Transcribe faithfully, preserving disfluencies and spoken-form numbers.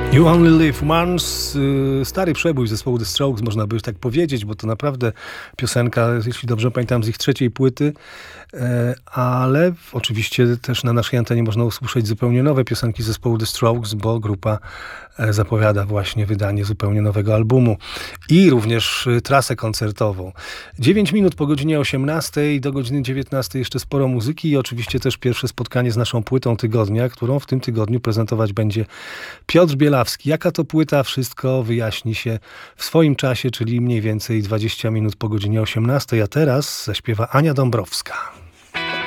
You Only Live Once, stary przebój zespołu The Strokes, można by już tak powiedzieć, bo to naprawdę piosenka, jeśli dobrze pamiętam, z ich trzeciej płyty, ale oczywiście też na naszej antenie można usłyszeć zupełnie nowe piosenki zespołu The Strokes, bo grupa zapowiada właśnie wydanie zupełnie nowego albumu i również trasę koncertową. dziewięć minut po godzinie osiemnastej, do godziny dziewiętnastej jeszcze sporo muzyki i oczywiście też pierwsze spotkanie z naszą płytą tygodnia, którą w tym tygodniu prezentować będzie Piotr Bielawski. Jaka to płyta? Wszystko wyjaśni się w swoim czasie, czyli mniej więcej dwadzieścia minut po godzinie osiemnastej, a teraz zaśpiewa Ania Dąbrowska.